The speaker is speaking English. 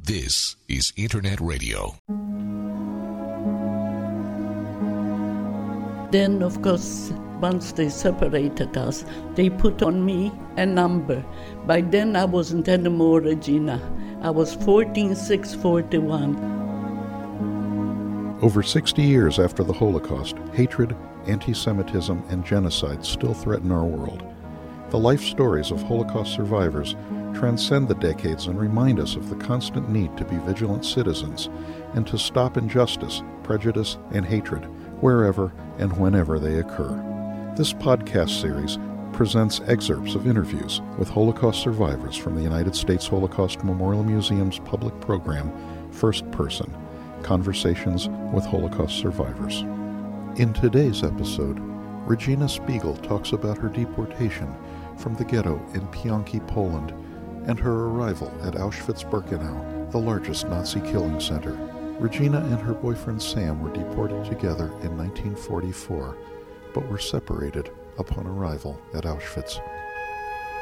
This is Internet Radio. Then, of course, once they separated us, they put on me a number. By then, I wasn't anymore Regina. I was 14641. Over 60 years after the Holocaust, hatred, anti-Semitism, and genocide still threaten our world. The life stories of Holocaust survivors transcend the decades and remind us of the constant need to be vigilant citizens and to stop injustice, prejudice, and hatred wherever and whenever they occur. This podcast series presents excerpts of interviews with Holocaust survivors from the United States Holocaust Memorial Museum's public program, First Person, Conversations with Holocaust Survivors. In today's episode, Regina Spiegel talks about her deportation from the ghetto in Pionki, Poland, and her arrival at Auschwitz-Birkenau, the largest Nazi killing center. Regina and her boyfriend Sam were deported together in 1944, but were separated upon arrival at Auschwitz.